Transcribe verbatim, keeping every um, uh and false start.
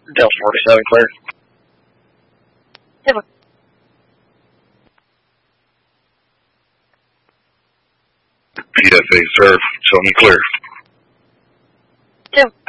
Delta forty-seven, clear. Seven. P F A, sir. Show me clear. Seven.